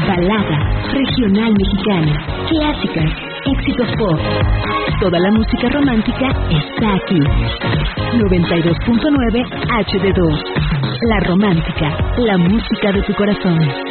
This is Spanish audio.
balada, regional mexicana, clásicas, éxitos pop. Toda la música romántica está aquí. 92.9 HD2. La Romántica, la música de tu corazón.